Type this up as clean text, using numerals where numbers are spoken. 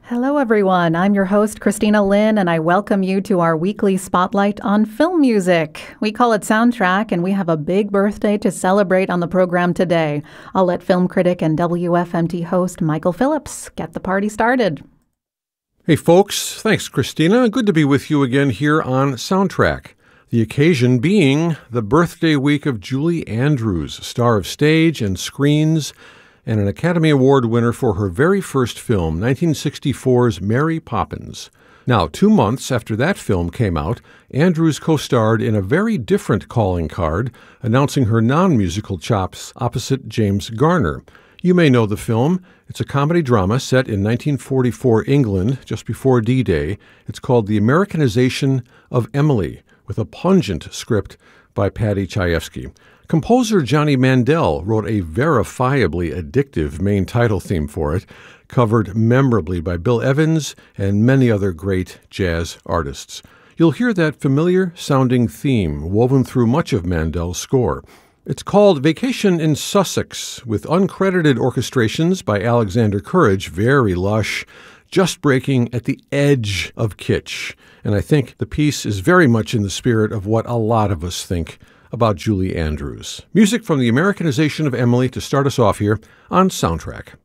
Hello, everyone. I'm your host, Christina Lynn, and I welcome you to our weekly spotlight on film music. We call it Soundtrack, and we have a big birthday to celebrate on the program today. I'll let film critic and WFMT host Michael Phillips get the party started. Hey, folks. Thanks, Christina. Good to be with you again here on Soundtrack. The occasion being the birthday week of Julie Andrews, star of stage and screens, and an Academy Award winner for her very first film, 1964's Mary Poppins. Now, 2 months after that film came out, Andrews co-starred in a very different calling card, announcing her non-musical chops opposite James Garner. You may know the film. It's a comedy drama set in 1944 England, just before D-Day. It's called The Americanization of Emily, with a pungent script by Paddy Chayefsky. Composer Johnny Mandel wrote a verifiably addictive main title theme for it, covered memorably by Bill Evans and many other great jazz artists. You'll hear that familiar-sounding theme woven through much of Mandel's score. It's called Vacation in Sussex, with uncredited orchestrations by Alexander Courage, very lush, just breaking at the edge of kitsch. And I think the piece is very much in the spirit of what a lot of us think about Julie Andrews. Music from The Americanization of Emily to start us off here on Soundtrack.